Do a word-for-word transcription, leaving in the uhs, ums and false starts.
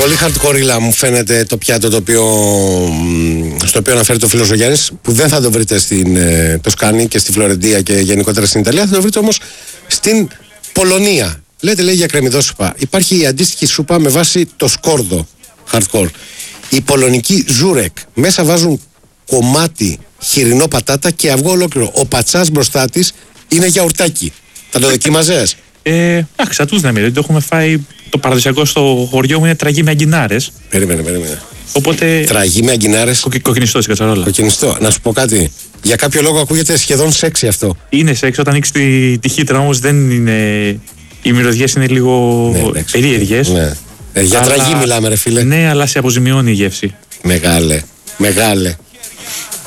Πολύ hardcore μου φαίνεται το πιάτο το οποίο, στο οποίο αναφέρει το φίλος ο Γιάννης, που δεν θα το βρείτε στην ε, Τοσκάνη και στη Φλωρεντία και γενικότερα στην Ιταλία, θα το βρείτε όμως στην Πολωνία. Λέτε, λέει, για κρεμμυδό σούπα. Υπάρχει η αντίστοιχη σούπα με βάση το σκόρδο hardcore. Η πολωνική ζούρεκ. Μέσα βάζουν κομμάτι χοιρινό πατάτα και αυγό ολόκληρο. Ο πατσάς μπροστά της είναι γιαουρτάκι. Θα το δοκίμαζες? Ε, εντάξει, θα τους λέμε, δεν το έχουμε φάει. Το παραδοσιακό στο χωριό μου είναι τραγί με αγκινάρες. Περίμενε, περίμενε. Οπότε. Τραγί με αγκινάρες. Κοκκι, κοκκινιστό στην κατσαρόλα. Κοκκινιστό. Να σου πω κάτι. Για κάποιο λόγο ακούγεται σχεδόν σεξι αυτό. Είναι σεξ όταν ανοίξει τη, τη χύτρα, όμως δεν είναι. Οι μυρωδιές είναι λίγο ναι, περίεργες. Ναι. Ε, για αλλά... τραγί μιλάμε, ρε φίλε. Ναι, αλλά σε αποζημιώνει η γεύση. Μεγάλε. Μεγάλε.